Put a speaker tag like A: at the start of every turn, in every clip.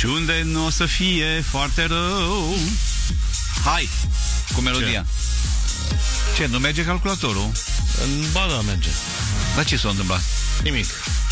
A: Și unde nu o să fie foarte rău. Hai, cu melodia. Ce, nu merge calculatorul?
B: Ba da, merge.
A: Dar ce s-a întâmplat?
B: Nimic.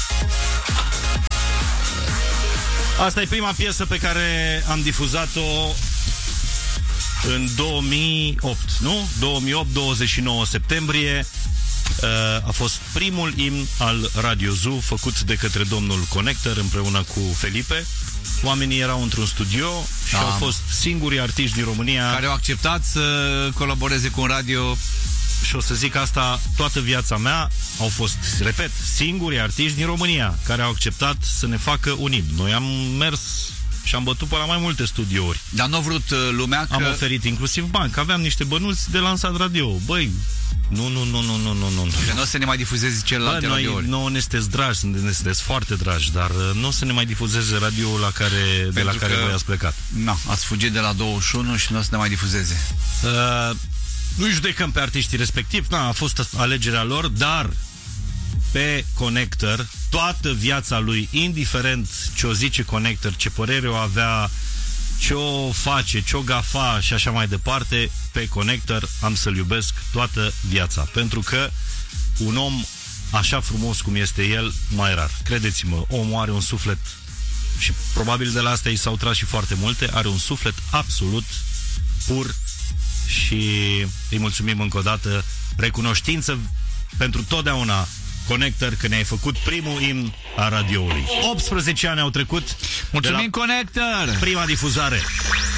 B: Asta e prima piesă pe care am difuzat-o în 2008, nu? 2008, 29 septembrie. A fost primul imn al Radio Zoo făcut de către domnul Connector împreună cu Felipe. Oamenii erau într-un studio și au fost singurii artiști din România
A: care au acceptat să colaboreze cu un radio.
B: Și o să zic asta, toată viața mea au fost, repet, singurii artiști din România care au acceptat să ne facă un imn. Noi am mers și am bătut pe la mai multe studiouri.
A: Dar nu a vrut lumea că...
B: Am oferit inclusiv bani, că aveam niște bănuți de lansat radio. Băi, nu.
A: Că nu o să ne mai difuzeze celelalte radiouri.
B: Noi ne sunteți dragi, ne sunteți foarte dragi, dar nu o să ne mai difuzeze radioul de la care voi ați plecat.
A: Nu, ați fugit de la 21 și nu o să ne mai difuzeze.
B: Nu judecăm pe artiștii respectivi, a fost alegerea lor, dar pe Connector, toată viața lui, indiferent ce o zice Connector, ce părere o avea, ce o face, ce o gafa și așa mai departe, pe Connector am să-l iubesc toată viața. Pentru că un om așa frumos cum este el, mai rar. Credeți-mă, omul are un suflet și probabil de la asta i s-au tras și foarte multe, are un suflet absolut pur și îi mulțumim încă o dată, recunoștință pentru totdeauna Connector, că ne-ai făcut primul imn a radioului. 18 ani au trecut.
A: Mulțumim, Connector!
B: Prima difuzare.